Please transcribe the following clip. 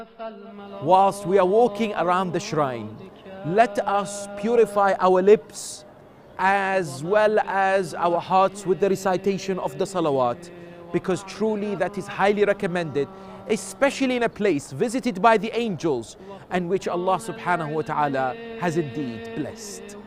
Whilst we are walking around the shrine, let us purify our lips as well as our hearts with the recitation of the salawat, because truly that is highly recommended, especially in a place visited by the angels and which Allah subhanahu wa ta'ala has indeed blessed.